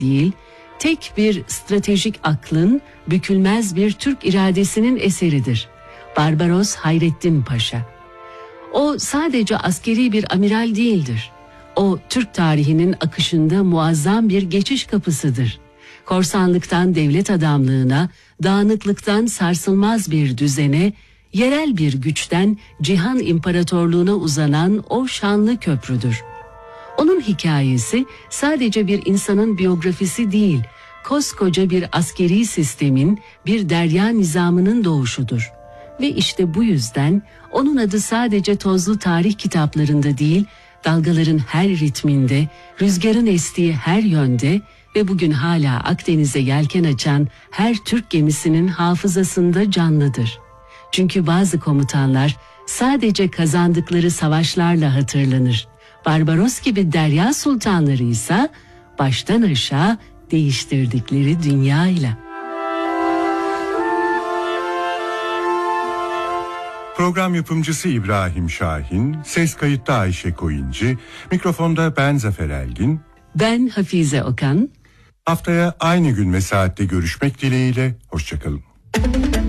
değil, tek bir stratejik aklın, bükülmez bir Türk iradesinin eseridir. Barbaros Hayrettin Paşa. O sadece askeri bir amiral değildir. O Türk tarihinin akışında muazzam bir geçiş kapısıdır. Korsanlıktan devlet adamlığına, dağınıklıktan sarsılmaz bir düzene, yerel bir güçten cihan imparatorluğuna uzanan o şanlı köprüdür. Onun hikayesi sadece bir insanın biyografisi değil, koskoca bir askeri sistemin, bir derya nizamının doğuşudur. Ve işte bu yüzden onun adı sadece tozlu tarih kitaplarında değil, dalgaların her ritminde, rüzgarın estiği her yönde ve bugün hala Akdeniz'e yelken açan her Türk gemisinin hafızasında canlıdır. Çünkü bazı komutanlar sadece kazandıkları savaşlarla hatırlanır. Barbaros gibi derya sultanları ise baştan aşağı değiştirdikleri dünyayla. Program yapımcısı İbrahim Şahin, ses kayıtta Ayşe Koyuncu, mikrofonda ben Zafer Elgin. Ben Hafize Okan. Haftaya aynı gün ve saatte görüşmek dileğiyle, hoşçakalın.